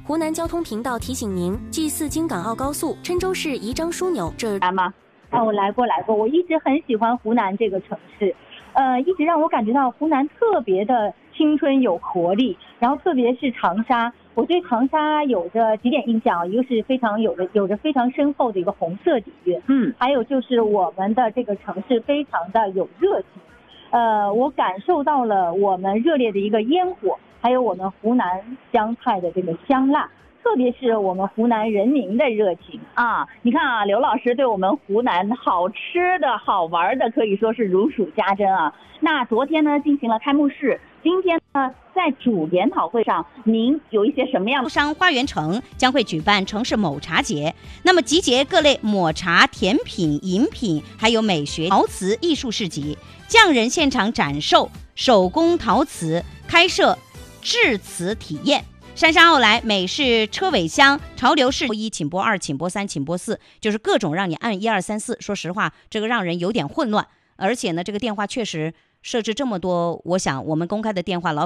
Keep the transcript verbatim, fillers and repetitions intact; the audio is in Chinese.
湖南交通频道提醒您：G 四京港澳高速郴州市宜章枢纽这来吗？ 啊，我来过来过，我一直很喜欢湖南这个城市，呃，一直让我感觉到湖南特别的青春有活力，然后特别是长沙，我对长沙有着几点印象，一个是非常有着有着非常深厚的一个红色底蕴， 嗯， 还有就是我们的这个城市非常的有热情，呃，我感受到了我们热烈的一个烟火，还有我们湖南湘菜的这个香辣。特别是我们湖南人民的热情啊！你看啊，刘老师对我们湖南好吃的好玩的可以说是如数家珍啊。那昨天呢进行了开幕式，今天呢在主研讨会上，您有一些什么样的？ 商花园城将会举办城市抹茶节，那么集结各类抹茶、甜品、饮品，还有美学陶瓷艺术市集，匠人现场展售手工陶瓷，开设制瓷体验。姗姗奥来，美式车尾箱，潮流式一，请拨二，请拨三，请拨四，就是各种让你按一二三四。说实话，这个让人有点混乱，而且呢，这个电话确实设置这么多，我想我们公开的电话老